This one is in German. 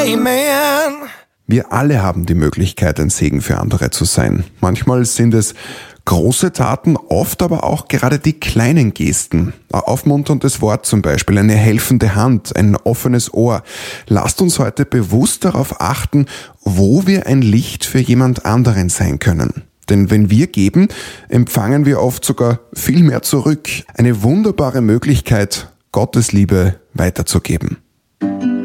Amen. Wir alle haben die Möglichkeit, ein Segen für andere zu sein. Manchmal sind es große Taten, oft aber auch gerade die kleinen Gesten. Ein aufmunterndes Wort zum Beispiel, eine helfende Hand, ein offenes Ohr. Lasst uns heute bewusst darauf achten, wo wir ein Licht für jemand anderen sein können. Denn wenn wir geben, empfangen wir oft sogar viel mehr zurück. Eine wunderbare Möglichkeit, Gottes Liebe weiterzugeben.